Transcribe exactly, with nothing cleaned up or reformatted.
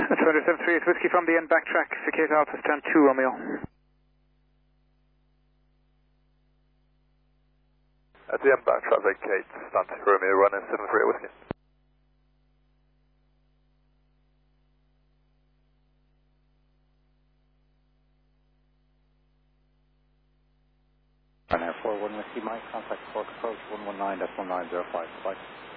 two hundred seven three eight Whiskey from the end, backtrack, Cicada Alpha, stand two Romeo. At the end, backtrack, vacate, stand two Romeo, running seven three eight Whiskey. Ryanair four one Whiskey Mike, contact Cork approach one one nine point one nine zero five, bye.